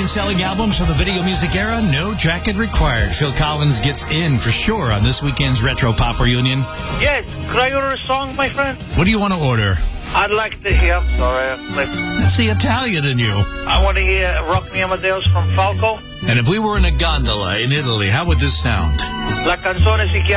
million-selling albums from the video music era, no jacket required. Phil Collins gets in for sure on this weekend's Retro Pop Reunion. Yes, could I order a song, my friend? What do you want to order? I'd like to hear, That's the Italian in you. I want to hear Rock Me Amadeus from Falco. And if we were in a gondola in Italy, how would this sound? La canzone si chiama